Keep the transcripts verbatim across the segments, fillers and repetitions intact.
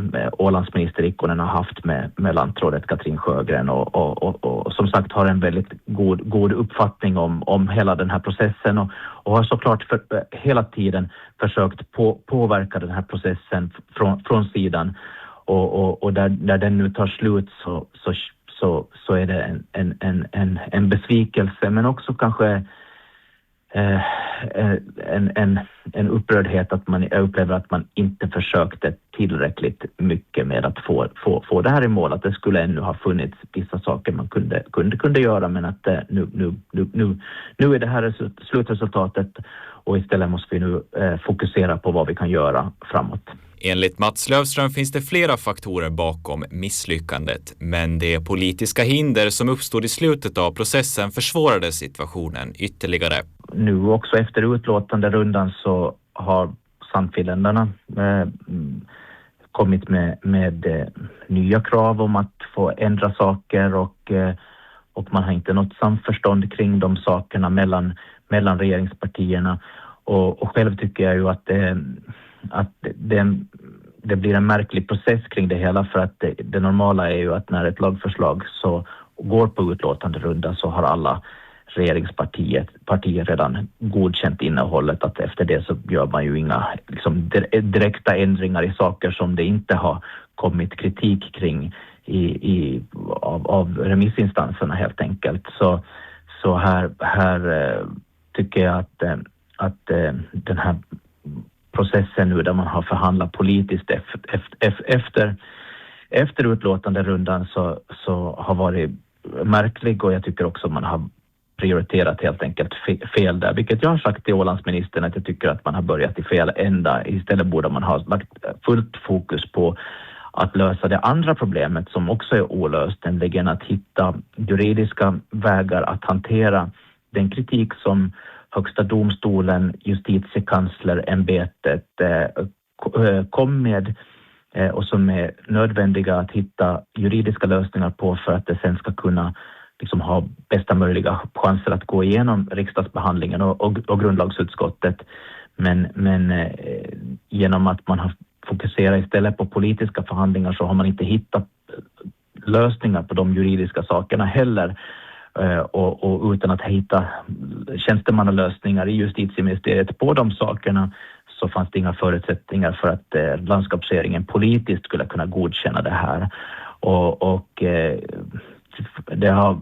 Ålandsminister Ikkonen har haft med, med landrådet Katrin Sjögren och, och, och, och som sagt har en väldigt god, god uppfattning om, om hela den här processen och, och har såklart för, hela tiden försökt på, påverka den här processen från, från sidan och, och, och där, där den nu tar slut så, så, så, så är det en, en, en, en, en besvikelse men också kanske Eh, en, en, en upprördhet att man upplever att man inte försökte tillräckligt mycket med att få, få, få det här i mål. Att det skulle ännu ha funnits vissa saker man kunde, kunde, kunde göra men att eh, nu, nu, nu, nu, nu är det här slutresultatet och istället måste vi nu eh, fokusera på vad vi kan göra framåt. Enligt Mats Löfström finns det flera faktorer bakom misslyckandet, men det politiska hinder som uppstod i slutet av processen försvårade situationen ytterligare. Nu också efter utlåtande rundan så har Sannfinländarna eh, kommit med, med eh, nya krav om att få ändra saker och, eh, och man har inte något samförstånd kring de sakerna mellan, mellan regeringspartierna och, och själv tycker jag ju att det att det, det blir en märklig process kring det hela för att det, det normala är ju att när ett lagförslag så går på utlåtande runda så har alla regeringspartier partier redan godkänt innehållet att efter det så gör man ju inga liksom, direkta ändringar i saker som det inte har kommit kritik kring i, i, av, av remissinstanserna helt enkelt. Så, så här, här tycker jag att, att den här processen nu där man har förhandlat politiskt efter, efter, efter utlåtande rundan så, så har varit märklig och jag tycker också man har prioriterat helt enkelt fel där, vilket jag har sagt till Ålandsministern att jag tycker att man har börjat i fel ända. Istället borde man ha lagt fullt fokus på att lösa det andra problemet som också är olöst, nämligen att hitta juridiska vägar att hantera den kritik som Högsta domstolen, justitiekanslerämbetet eh, kom med eh, och som är nödvändiga att hitta juridiska lösningar på för att det sen ska kunna liksom, ha bästa möjliga chanser att gå igenom riksdagsbehandlingen och, och, och grundlagsutskottet. Men, men eh, genom att man har fokuserat istället på politiska förhandlingar så har man inte hittat lösningar på de juridiska sakerna heller. Uh, och, och utan att hitta tjänstemannalösningar i justitieministeriet på de sakerna så fanns det inga förutsättningar för att uh, landskapsregeringen politiskt skulle kunna godkänna det här. Och, och uh, det har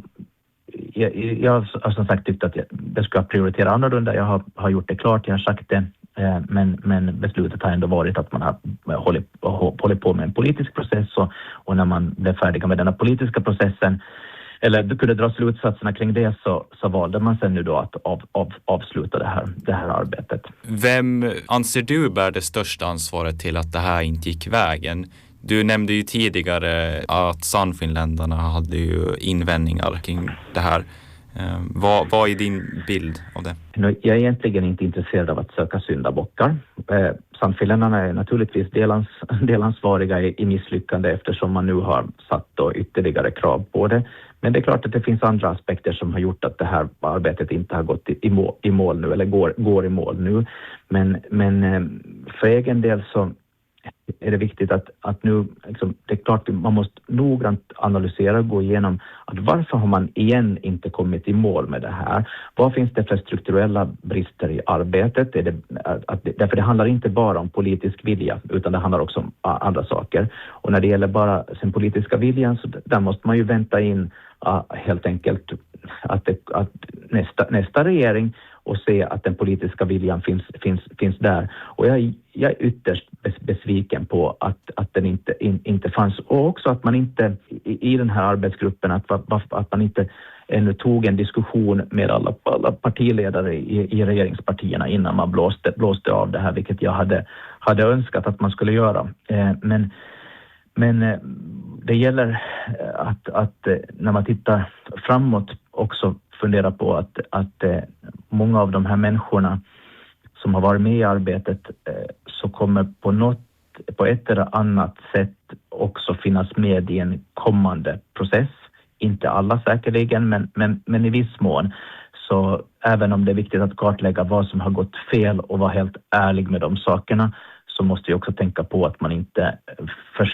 jag, jag har som sagt tyckt att jag, det ska prioritera annorlunda. Jag har, har gjort det klart, jag har sagt det. Uh, men, men beslutet har ändå varit att man har hållit, hållit på med en politisk process och, och när man blev färdiga med den här politiska processen eller du kunde dra slutsatserna kring det så, så valde man sen nu då att av, av, avsluta det här, det här arbetet. Vem anser du bär det största ansvaret till att det här inte gick vägen? Du nämnde ju tidigare att Sannfinländarna hade ju invändningar kring det här. Eh, vad, vad är din bild av det? Jag är egentligen inte intresserad av att söka syndabockar. Eh, Sannfinländarna är naturligtvis delans, delansvariga i, i misslyckande eftersom man nu har satt då ytterligare krav på det. Men det är klart att det finns andra aspekter som har gjort att det här arbetet inte har gått i, i, mål, i mål nu eller går, går i mål nu. Men, men eh, för egen del så är det viktigt att, att nu, liksom, det är klart att man måste noggrant analysera och gå igenom att varför har man igen inte kommit i mål med det här? Vad finns det för strukturella brister i arbetet? Är det, att, därför det handlar inte bara om politisk vilja utan det handlar också om andra saker. Och när det gäller bara sin politiska viljan så där måste man ju vänta in uh, helt enkelt att, det, att nästa, nästa regering och se att den politiska viljan finns, finns, finns där. Och jag, jag är ytterst besviken på att, att den inte, in, inte fanns. Och också att man inte i, i den här arbetsgruppen, att, att man inte ännu tog en diskussion med alla, alla partiledare i, i regeringspartierna innan man blåste, blåste av det här, vilket jag hade, hade önskat att man skulle göra. Eh, men men eh, det gäller att, att när man tittar framåt också fundera på att, att eh, många av de här människorna som har varit med i arbetet eh, så kommer på något, på ett eller annat sätt också finnas med i en kommande process. Inte alla säkerligen, men, men, men i viss mån. Så även om det är viktigt att kartlägga vad som har gått fel och vara helt ärlig med de sakerna så måste vi också tänka på att man inte för,